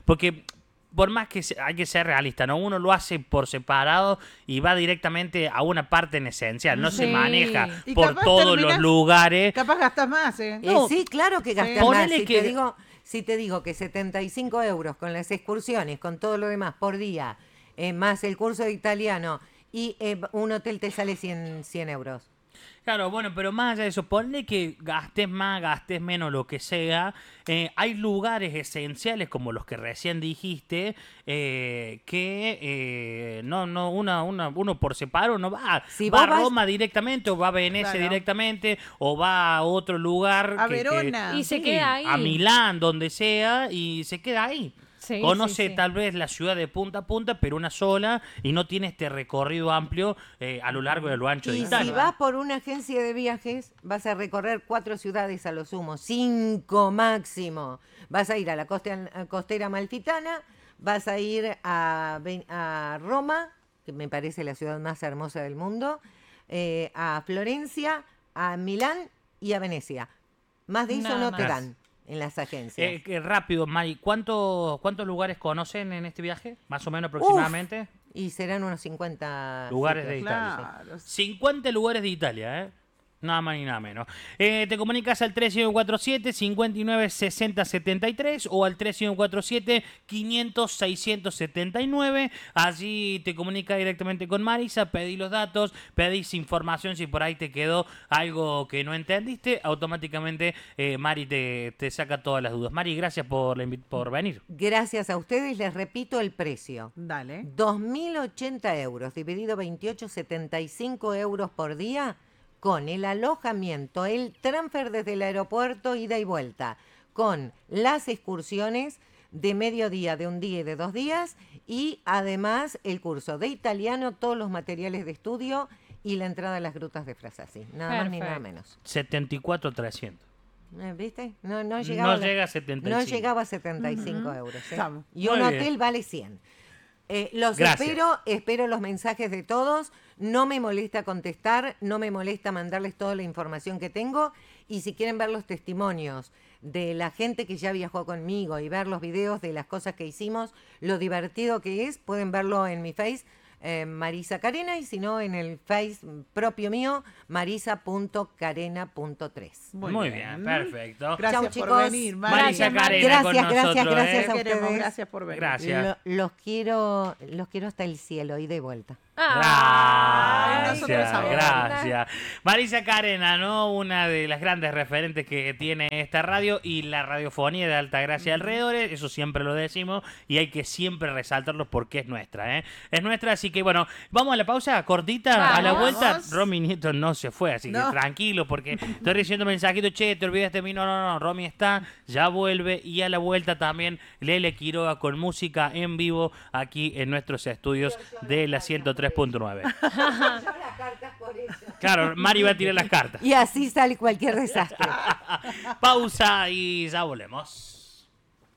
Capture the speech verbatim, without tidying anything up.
porque por más que se, hay que ser realista, ¿no? Uno lo hace por separado y va directamente a una parte en esencial, no Sí. se maneja Y por capaz todos terminás- los lugares. Capaz gastas más, ¿eh? Eh, No. sí, claro que gastas Sí. más. Ponele Si que- te digo, si te digo que setenta y cinco euros con las excursiones, con todo lo demás por día, eh, más el curso de italiano y eh, un hotel te sale cien, cien euros. Claro, bueno, pero más allá de eso, ponle que gastes más, gastes menos, lo que sea. Eh, hay lugares esenciales como los que recién dijiste, eh, que eh, no, no, una, una, uno por separado no va. Si va a vos vas- Roma directamente, o va a Venecia Claro. directamente, o va a otro lugar. A que- que- Verona. Y se queda ahí. A Milán, donde sea, y se queda ahí. Sí, Conoce sí, sí. tal vez la ciudad de punta a punta, pero una sola, y no tiene este recorrido amplio eh, a lo largo y a lo ancho de Y Italia. si vas por una agencia de viajes, vas a recorrer cuatro ciudades a lo sumo, cinco máximo. Vas a ir a la costa, a costera amalfitana, vas a ir a, Ven- a Roma, que me parece la ciudad más hermosa del mundo, eh, a Florencia, a Milán y a Venecia. Más de eso Nada no te más. dan en las agencias. Eh, que rápido, Mari, ¿cuántos, ¿cuántos lugares conocen en este viaje? Más o menos aproximadamente. Y serán unos cincuenta Lugares sitios. de Italia. Claro. cincuenta lugares de Italia, ¿eh? Nada más ni nada menos. Eh, te comunicas al tres uno cuatro siete, cinco nueve seis cero siete tres o al tres uno cuatro siete, quinientos, seiscientos setenta y nueve. Allí te comunicas directamente con Marisa, pedís los datos, pedís información. Si por ahí te quedó algo que no entendiste, automáticamente eh, Mari te, te saca todas las dudas. Mari, gracias por, la invi- por venir. Gracias a ustedes, les repito el precio. Dale. dos mil ochenta euros, dividido veintiocho, setenta y cinco euros por día, con el alojamiento, el transfer desde el aeropuerto, ida y vuelta, con las excursiones de mediodía, de un día y de dos días, y además el curso de italiano, todos los materiales de estudio y la entrada a las grutas de Frasassi. Nada más ni nada Perfecto. menos. setenta y cuatro trescientos. Eh, ¿Viste? No, no llegaba, No llega a setenta y no cinco. llegaba a setenta y cinco euros. ¿eh? Estamos. Y Muy un bien. hotel vale cien. Eh, los Gracias. espero, espero los mensajes de todos. No me molesta contestar, no me molesta mandarles toda la información que tengo. Y si quieren ver los testimonios de la gente que ya viajó conmigo y ver los videos de las cosas que hicimos, lo divertido que es, pueden verlo en mi Face, eh, Marisa Carena, y si no, en el Face propio mío, marisa punto carena punto tres. Muy, bien. perfecto. Gracias Chau, por chicos. venir, Marisa Mari. Carena Gracias, con gracias, nosotros, gracias ¿eh? a Queremos, ustedes. gracias por venir. Gracias. Lo- los quiero, los quiero hasta el cielo y de vuelta. Ay, Gracias, nosotros a vos. gracias. Marisa Carena, ¿no? Una de las grandes referentes que tiene esta radio y la radiofonía de Altagracia alrededores, eso siempre lo decimos y hay que siempre resaltarlo porque es nuestra, ¿eh? Es nuestra, así que bueno, vamos a la pausa cortita, a la Vamos. vuelta. Romy Nieto no se fue, así que No. tranquilo porque estoy recibiendo mensajitos, che, te olvidaste de mí, no, no, no, Romy está, ya vuelve y a la vuelta también Lele Quiroga con música en vivo aquí en nuestros estudios de la ciento tres punto nueve. Claro, Mari va a tirar las cartas. Y así sale cualquier desastre. Pausa y ya volvemos.